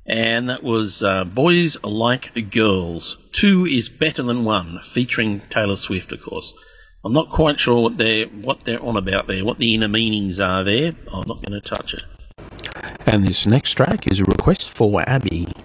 And that was Boys Like Girls. 2 is Better Than 1, featuring Taylor Swift, of course. I'm not quite sure what they're on about there, what the inner meanings are there. I'm not going to touch it. And this next track is a request for Abby.